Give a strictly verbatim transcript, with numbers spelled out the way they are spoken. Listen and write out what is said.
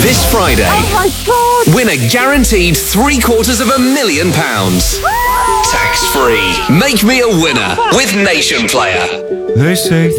This Friday, Oh my God! win a guaranteed three quarters of a million pounds. Tax free. Make me a winner with Nation Player. They say